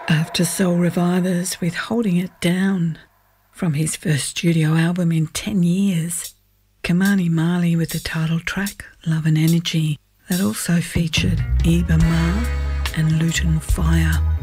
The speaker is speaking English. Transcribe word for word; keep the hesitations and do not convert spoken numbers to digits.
After Soul Revivers with Holding It Down from his first studio album in ten years, Ky-Mani Marley with the title track Love and Energy that also featured Yebba Ma and Luton Fyah.